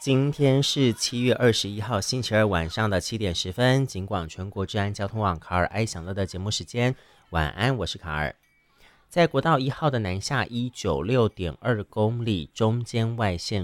今天是7月21号星期二晚上的7点10分，警广全国治安交通网卡尔爱享乐的节目时间，晚安，我是卡尔。在国道1号的南下196.2公里中间外线